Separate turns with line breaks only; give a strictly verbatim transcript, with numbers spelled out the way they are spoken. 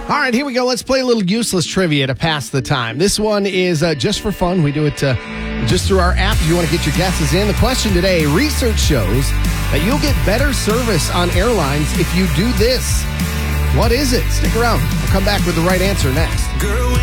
All right, here we go. Let's play a little useless trivia to pass the time. This one is uh, just for fun. We do it uh, just through our app if you want to get your guesses in. The question today, research shows that you'll get better service on airlines if you do this. What is it? Stick around. We'll come back with the right answer next. Girl.